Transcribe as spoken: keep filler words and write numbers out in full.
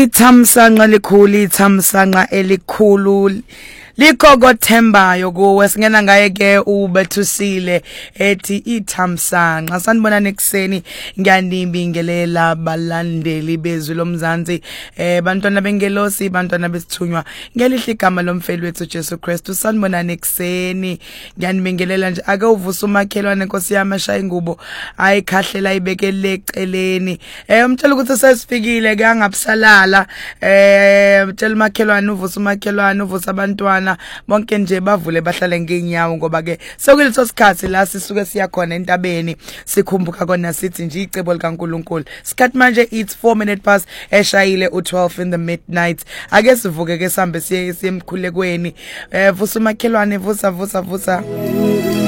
Ithamsanqa likhulu ithamsanqa elikhulu likho Thembayo kuwe singena ngaye ke ubethusile ethi ithamsanqa sanibona nekuseni ngiyanibingelela balandeli bezwi lomzansi eh bantwana bengelosi bantwana besithunywa ngelihle igama lomfeli wethu Jesu Kristu sanibona nekuseni ngiyanibingelela nje ake uvusa umakhelwane Nkosi yami ashaya ingubo ayikhahlela ibekele eceleni eh umtshela ukuthi sesifikile ke angabusalala eh mtshela umakhelwane uvusa umakhelwane uvusa abantwana bonke nje bavule bahlale ngeenyawo ngoba ke sekuleso sikhathi la sisuke siya khona entabeni sikhumbuka kona sithi nje icebo likaNkuluNkulu sikhathi manje it's four minutes past eshayile u twelve in the midnight ake sivuke ke sambe siye emkhulekweni eh vusa umakhelwane vusa vusa vusa